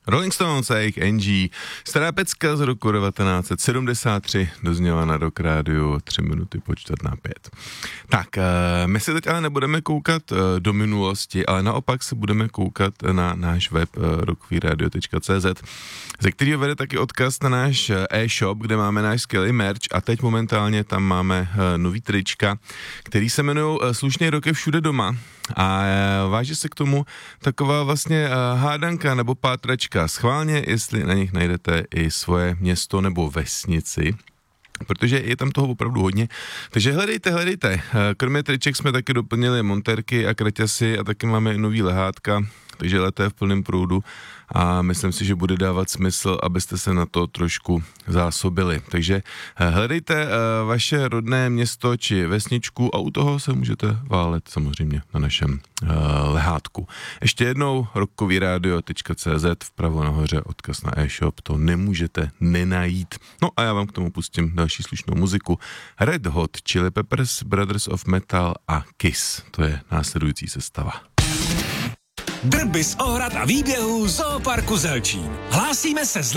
Rolling Stones a jejich NG, stará pecka z roku 1973, dozněla na Rock Rádiu 3 minuty po 4:45. Tak, my se teď ale nebudeme koukat do minulosti, ale naopak se budeme koukat na náš web rockviradio.cz, ze kterého vede taky odkaz na náš e-shop, kde máme náš skvělý merch a teď momentálně tam máme nový trička, který se jmenují Slušný rok je všude doma. A váží se k tomu taková vlastně hádanka nebo pátračka. Schválně, jestli na nich najdete i svoje město nebo vesnici, protože je tam toho opravdu hodně. Takže hledejte. Kromě triček jsme taky doplnili montérky a kraťasy a taky máme nový lehátka, takže leté v plném proudu a myslím si, že bude dávat smysl, abyste se na to trošku zásobili. Takže hledejte vaše rodné město či vesničku a u toho se můžete válet samozřejmě na našem lehátku. Ještě jednou rockviradio.cz, vpravo nahoře odkaz na e-shop, to nemůžete nenajít. No a já vám k tomu pustím další slušnou muziku. Red Hot Chili Peppers, Brothers of Metal a Kiss. To je následující sestava. Drby z ohrad a výběhů Zooparku Zelčín. Hlásíme se z